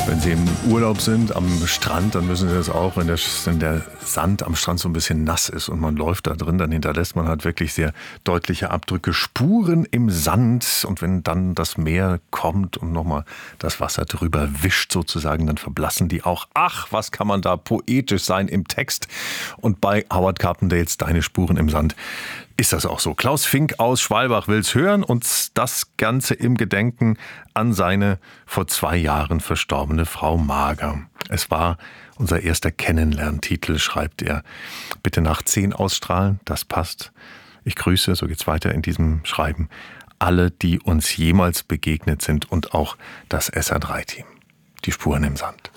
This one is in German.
Wenn Sie im Urlaub sind am Strand, dann müssen Sie das auch, wenn der Sand am Strand so ein bisschen nass ist und man läuft da drin, dann hinterlässt man halt wirklich sehr deutliche Abdrücke, Spuren im Sand. Und wenn dann das Meer kommt und nochmal das Wasser drüber wischt sozusagen, dann verblassen die auch. Ach, was kann man da poetisch sein im Text. Und bei Howard Carpendales Deine Spuren im Sand ist das auch so. Klaus Fink aus Schwalbach will's hören und das Ganze im Gedenken an seine vor 2 Jahren verstorbene Frau Marga. Es war unser erster Kennenlerntitel, schreibt er. Bitte nach 10 ausstrahlen, das passt. Ich grüße, so geht's weiter in diesem Schreiben, alle, die uns jemals begegnet sind und auch das SR3-Team. Die Spuren im Sand.